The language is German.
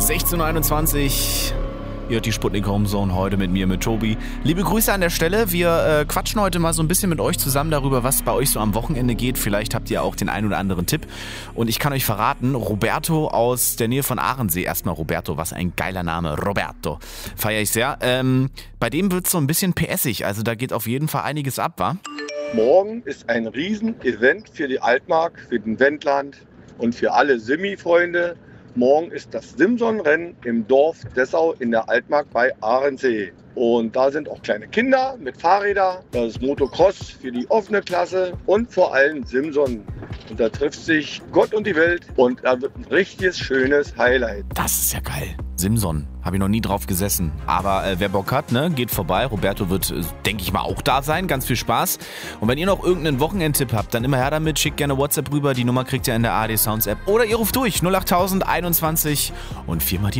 16:21 Uhr. Ihr hört die Sputnik Homezone heute mit mir, mit Tobi. Liebe Grüße an der Stelle. Wir quatschen heute mal so ein bisschen mit euch zusammen darüber, was bei euch so am Wochenende geht. Vielleicht habt ihr auch den einen oder anderen Tipp. Und ich kann euch verraten, Roberto aus der Nähe von Ahrensee. Erstmal Roberto, was ein geiler Name. Roberto. Feier ich sehr. Bei dem wird es so ein bisschen PSig. Also da geht auf jeden Fall einiges ab, wa? Morgen ist ein Riesen-Event für die Altmark, für den Wendland und für alle Simi-Freunde. Morgen ist das Simson-Rennen im Dorf Dessau in der Altmark bei Ahrensee. Und da sind auch kleine Kinder mit Fahrrädern. Das ist Motocross für die offene Klasse und vor allem Simson. Und da trifft sich Gott und die Welt und da wird ein richtiges, schönes Highlight. Das ist ja geil. Simson. Habe ich noch nie drauf gesessen. Aber wer Bock hat, ne, geht vorbei. Roberto wird, denke ich mal, auch da sein. Ganz viel Spaß. Und wenn ihr noch irgendeinen Wochenendtipp habt, dann immer her damit. Schickt gerne WhatsApp rüber. Die Nummer kriegt ihr in der ARD Sounds App. Oder ihr ruft durch 08000 21 und 4 mal die